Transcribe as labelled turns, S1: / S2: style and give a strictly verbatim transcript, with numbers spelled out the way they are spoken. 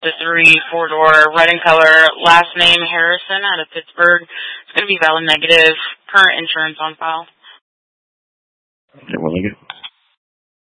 S1: the three, four-door, red in color, last name Harrison out of Pittsburgh. It's going to be valid negative, current insurance on file.
S2: Okay, well,